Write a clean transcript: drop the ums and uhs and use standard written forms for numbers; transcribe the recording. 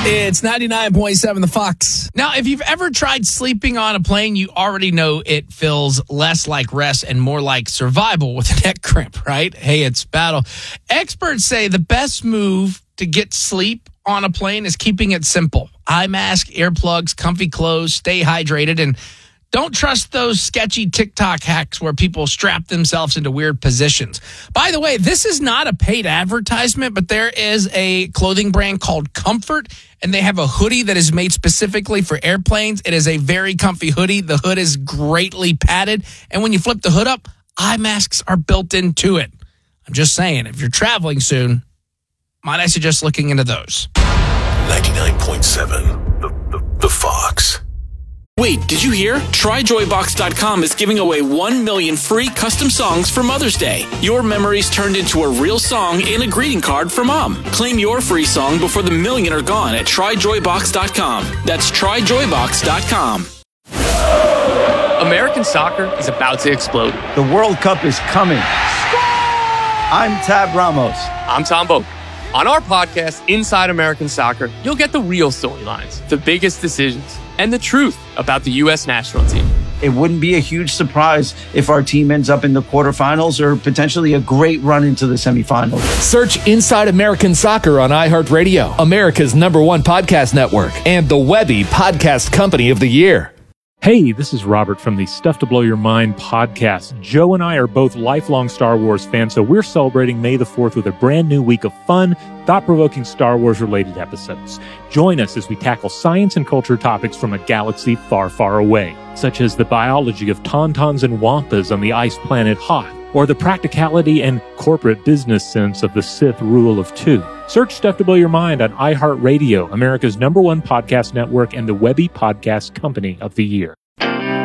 It's 99.7 The Fox. Now, if you've ever tried sleeping on a plane, you already know it feels less like rest and more like survival with a neck cramp, right? Hey, it's battle. Experts say the best move to get sleep on a plane is keeping it simple. Eye mask, earplugs, comfy clothes, stay hydrated, and don't trust those sketchy TikTok hacks where people strap themselves into weird positions. By the way, this is not a paid advertisement, but there is a clothing brand called Comfort, and they have a hoodie that is made specifically for airplanes. It is a very comfy hoodie. The hood is greatly padded, and when you flip the hood up, eye masks are built into it. I'm just saying, if you're traveling soon, might I suggest looking into those? 99.7 The Fox. Wait, did you hear? TryJoyBox.com is giving away 1 million free custom songs for Mother's Day. Your memories turned into a real song and a greeting card for Mom. Claim your free song before the million are gone at TryJoyBox.com. That's TryJoyBox.com. American soccer is about to explode. The World Cup is coming. I'm Tab Ramos. I'm Tom Boak. On our podcast, Inside American Soccer, you'll get the real storylines, the biggest decisions, and the truth about the U.S. national team. It wouldn't be a huge surprise if our team ends up in the quarterfinals or potentially a great run into the semifinals. Search Inside American Soccer on iHeartRadio, America's #1 podcast network, and the Webby Podcast Company of the Year. Hey, this is Robert from the Stuff to Blow Your Mind podcast. Joe and I are both lifelong Star Wars fans, so we're celebrating May the 4th with a brand new week of fun, thought-provoking Star Wars-related episodes. Join us as we tackle science and culture topics from a galaxy far, far away, such as the biology of tauntauns and wampas on the ice planet Hoth, or the practicality and corporate business sense of the Sith rule of two. Search Stuff to Blow Your Mind on iHeartRadio, America's #1 podcast network, and the Webby Podcast Company of the Year.